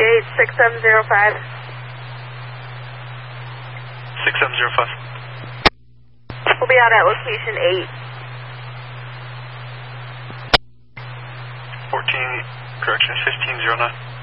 6705. 6705. We'll be out at location 8. 14, correction, 1509.